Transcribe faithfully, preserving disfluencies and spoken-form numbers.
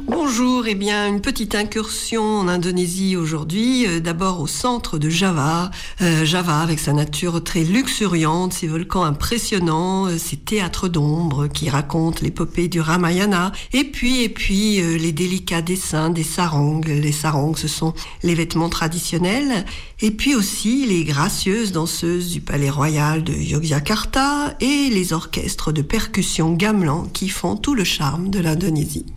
Bonjour, eh bien une petite incursion en Indonésie aujourd'hui, euh, d'abord au centre de Java, euh, Java avec sa nature très luxuriante, ses volcans impressionnants, euh, ses théâtres d'ombre qui racontent l'épopée du Ramayana, et puis et puis euh, les délicats dessins des sarongs. Les sarongs, ce sont les vêtements traditionnels, et puis aussi les gracieuses danseuses du palais royal de Yogyakarta et les orchestres de percussion gamelan qui font tout le charme de l'Indonésie.